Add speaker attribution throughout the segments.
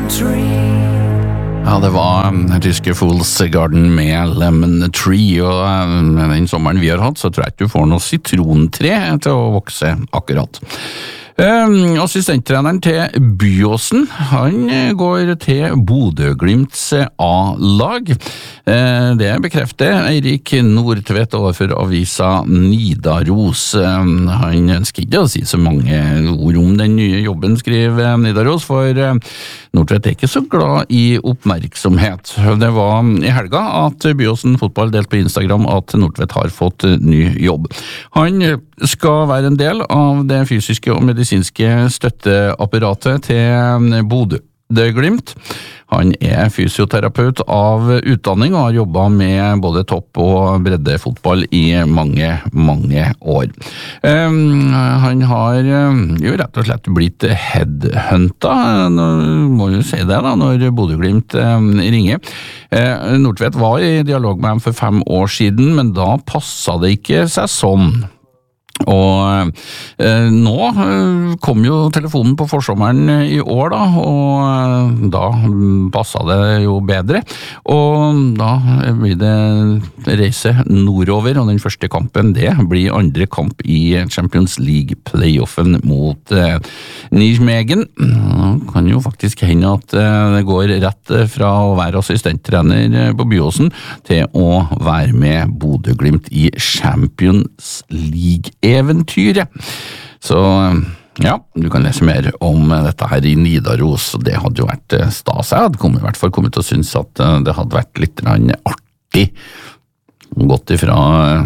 Speaker 1: Ja, det var tyske Fools Garden med Lemon Tree, og med den sommeren vi har hatt, så tror jeg ikke du får noe sitrontre til å vokse akkurat. Assistenttreneren til Byåsen, han går til Bodø/Glimts A-lag. Det bekrefter Eirik Nordtvedt overfor avisa Nidaros. Han ønsker ikke å si så mange ord om den nye jobben, skriver Nidaros, for Nordtvedt er ikke så glad i oppmerksomhet. Det var i helga at Byåsen fotball delte på Instagram at Nordtvedt har fått ny jobb. Han skal være en del av det fysiske og medisinske støtteapparatet til Bodø/Glimt. Han er fysioterapeut av utdanning og har jobbet med både topp- og breddefotball i mange, mange år. Han har jo rett og slett blitt headhunta, må jo si det da, når Bodø/Glimt ringer. Nordtvedt var i dialog med dem for 5 år siden, men da passet det ikke seg sånn. Og nå kom jo telefonen på forsommeren i år da, og da passet det jo bedre, og da blir det reise nordover, og den første kampen det blir andre kamp i Champions League-playoffen mot Nijmegen. Det kan jo faktisk hende at det går rett fra å være assistenttrener på Byåsen til å være med Bodø/Glimt i Champions League-eventyret. Så ja, du kan lese mer om dette her i Nidaros, og det hadde jo vært stas. Jeg hadde i hvert fall kommet til å synes at det hadde vært litt artig gått ifra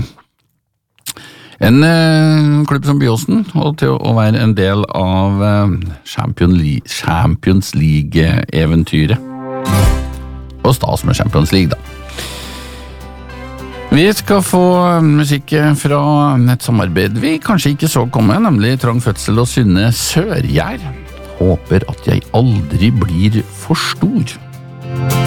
Speaker 1: en klubb som Byåsen og til å være en del av Champions League-eventyret. Og stas med Champions League da. Vi skal få musikk fra et samarbeid vi kanskje ikke så komme, nemlig Trang Fødsel og Synne Sørgjær. Håper at jeg aldri blir for stor.